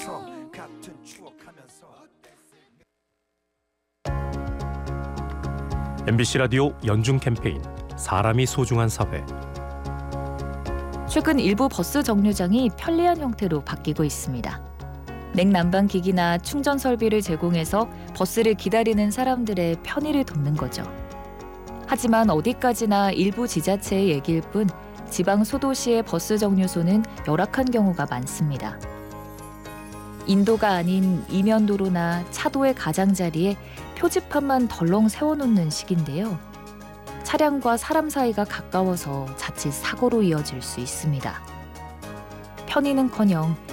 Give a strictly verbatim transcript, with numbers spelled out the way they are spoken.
엠비씨 라디오 연중 캠페인 사람이 소중한 사회. 최근 일부 버스 정류장이 편리한 형태로 바뀌고 있습니다. 냉난방 기기나 충전 설비를 제공해서 버스를 기다리는 사람들의 편의를 돕는 거죠. 하지만 어디까지나 일부 지자체의 얘기일 뿐 지방 소도시의 버스 정류소는 열악한 경우가 많습니다. 인도가 아닌 이면도로나 차도의 가장자리에 표지판만 덜렁 세워놓는 식인데요. 차량과 사람 사이가 가까워서 자칫 사고로 이어질 수 있습니다. 편의는커녕